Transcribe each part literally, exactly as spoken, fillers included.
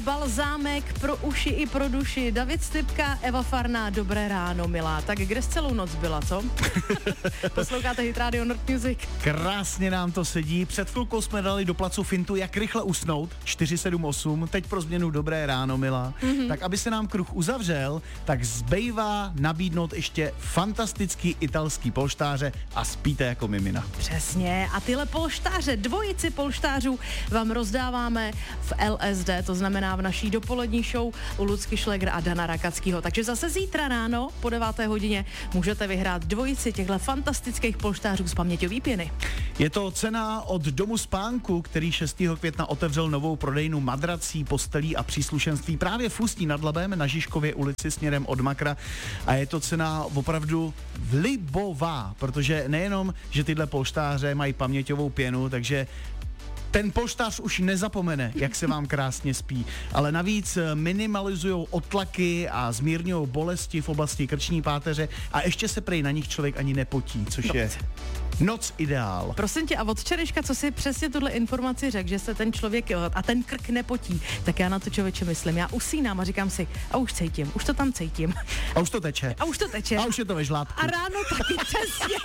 balzámek pro uši i pro duši. David Stypka, Eva Farná, dobré ráno, milá. Tak kde jsi celou noc byla, co? Posloucháte Hit Radio Nord Music. Krásně nám to sedí. Před chvilkou jsme dali do placu fintu, jak rychle usnout. čtyři sedm osm, teď pro změnu dobré ráno, milá. Mm-hmm. Tak aby se nám kruh uzavřel, tak zbývá nabídnout ještě fantastický italský polštáře a spíte jako mimina. Přesně. A tyhle polštáře, dvojici polštářů vám rozdáváme v L S D, to znamená v naší dopolední show u Lucky Schlegera a Dana Rakackého. Takže zase zítra ráno po deváté hodině můžete vyhrát dvojici těchto fantastických polštářů z paměťový pěny. Je to cena od Domu spánku, který šestého května otevřel novou prodejnu madrací, postelí a příslušenství právě v Ústí nad Labem na Žižkově ulici směrem od Makra. A je to cena opravdu libová, protože nejenom, že tyhle polštáře mají paměťovou pěnu, takže ten polštář už nezapomene, jak se vám krásně spí, ale navíc minimalizujou otlaky a zmírňují bolesti v oblasti krční páteře a ještě se prej na nich člověk ani nepotí, což je noc ideál. Prosím tě, a od včerejška, co si přesně tuhle informaci řekl, že se ten člověk a ten krk nepotí, tak já na to, člověče, myslím. Já usínám a říkám si, a už cítím, už to tam cítím. A už to teče. A už to teče. A už je to ve žlábku. A ráno taky přesně.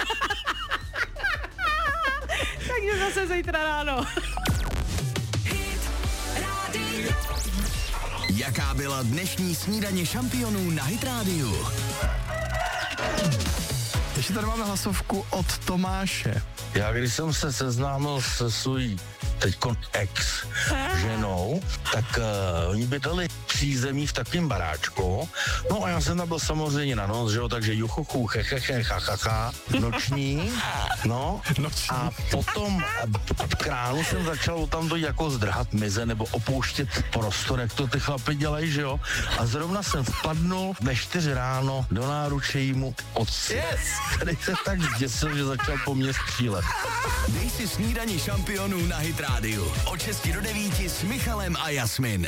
Takže zase zítra ráno. Jaká byla dnešní snídaně šampionů na Hit Radio? Ještě tady máme hlasovku od Tomáše. Já když jsem se seznámil se svojí teďkon ex ženou, tak uh, oni bydleli přízemí v takovém baráčku. No a já jsem tam byl samozřejmě na noc, že jo, takže juchuchu, checheche, chachacha, noční, no. Noční. A potom v kránu jsem začal tam to jako zdrhat mize nebo opouštět prostor, jak to ty chlapi dělají, že jo. A zrovna jsem vpadnul ve čtyři ráno do náruče jímu otci, yes. který se tak zděsil, že začal po mně střílet. Dej si snídaně šampionů na Hit Radio. Od šesti do devíti s Michalem a Jasmin.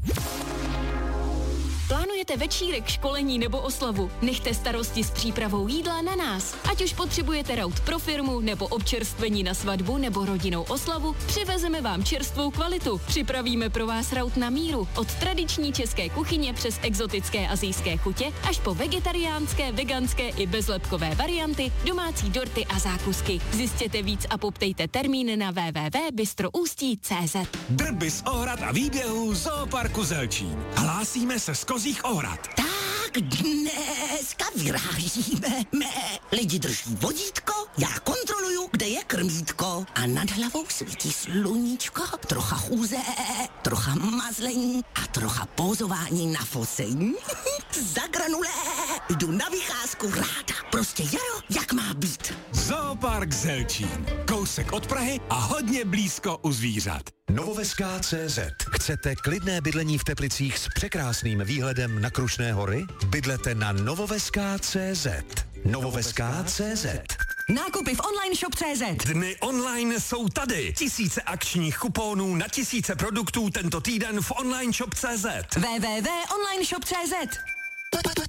Plánujete večírek, školení nebo oslavu? Nechte starosti s přípravou jídla na nás. Ať už potřebujete raut pro firmu, nebo občerstvení na svatbu, nebo rodinnou oslavu, přivezeme vám čerstvou kvalitu. Připravíme pro vás raut na míru. Od tradiční české kuchyně přes exotické asijské chutě až po vegetariánské, veganské i bezlepkové varianty, domácí dorty a zákusky. Zjistěte víc a poptejte termín na w w w tečka bystroustí tečka c z. Drby z Ohrad a výběhů Zooparku Zelčín. Hlásíme se z Kozích Ohrad. Tak dneska vyrážíme. Mé lidi drží vodítko, já kontroluju, kde je krmítko. A nad hlavou svítí sluníčko, trocha chůze, trocha mazlení a trocha pózování na focení. Za granulé jdu na vycházku ráda. Prostě jaro, jak má být. Zoopark Zelčín. Kousek od Prahy a hodně blízko u zvířat. Novoveská tečka cé zet. Chcete klidné bydlení v Teplicích s překrásným výhledem na Krušné hory? Bydlete na Novoveská tečka cé zet. Novoveská tečka cé zet. Nákupy v online shop tečka cé zet. Dny online jsou tady. Tisíce akčních kuponů na tisíce produktů tento týden v online shop tečka cé zet. w w w tečka online shop tečka cé zet.